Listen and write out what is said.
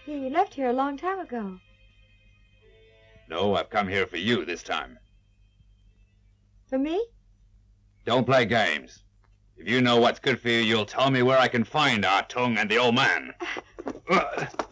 He left here a long time ago. No, I've come here for you this time. For me? Don't play games. If you know what's good for you, you'll tell me where I can find Ah Tung and the old man.